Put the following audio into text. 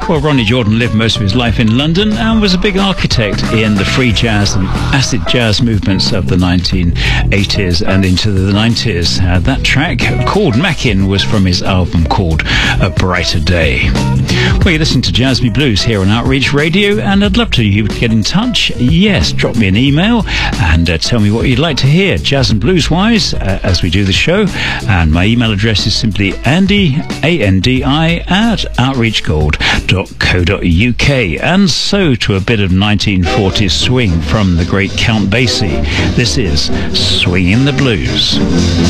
Well, Ronnie Jordan lived most of his life in London and was a big architect in the free jazz and acid jazz movements of the 1980s and into the 90s. That track, called Mackin, was from his album called A Brighter Day. Well, you're listening to Jazz Me Blues here on Outreach Radio, and I'd love you to get in touch. Yes, drop me an email and tell me what you'd like to hear, jazz and blues-wise, as we do the show. And my email address is simply Andy, A-N-D-I, at outreachgold.co.uk. And so to a bit of 1940s swing from the great Count Basie. This is Swingin' the Blues.